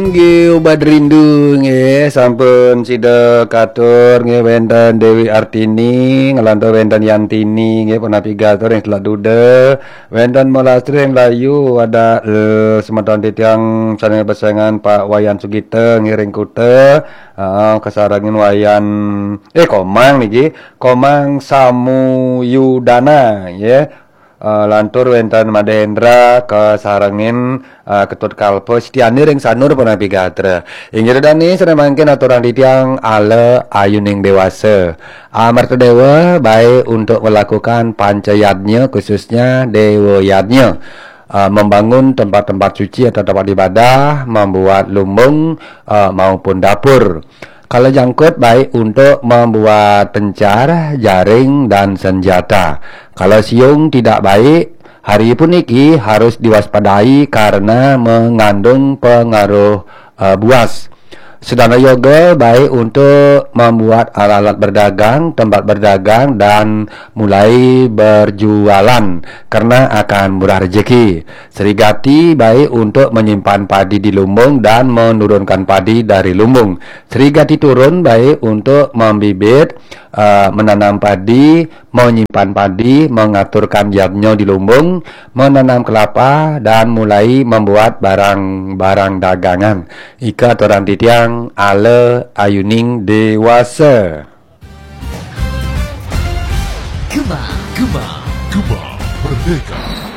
Nggih obat rindu nggih sampun sida katur nggih wonten Dewi Artini ngelantur wonten Yantini nggih punapigatur ing Selat Duda wonten Molastri ing Layu ada semeton titiang channel besengan Pak Wayan Sugite ngiring kute kesarangin wayan Komang niki Komang Samuyudana nggih lantur wonten Mahendra kesarengin Ketut Kalpo Setiani ring sanur punapigatra. Inggih dani sedemangken aturan titiang ale ayuning dewasa. Amarta dewa baik untuk melakukan pancayatnya khususnya dewa yatnya. Membangun tempat-tempat suci atau tempat ibadah, membuat lumbung maupun dapur. Kalau jangkut baik untuk membuat pencar, jaring, dan senjata. Kalau siung tidak baik, hari pun iki harus diwaspadai karena mengandung pengaruh buas. Sedana yoga baik untuk membuat alat-alat berdagang, tempat berdagang, dan mulai berjualan karena akan murah rezeki. Serigati baik untuk menyimpan padi di lumbung dan menurunkan padi dari lumbung. Serigati turun baik untuk membibit, menanam padi, menyimpan padi, mengaturkan yatnya di lumbung, menanam kelapa, dan mulai membuat barang-barang dagangan. Ika aturan titiang ale ayuning dewasa. Gema Merdeka.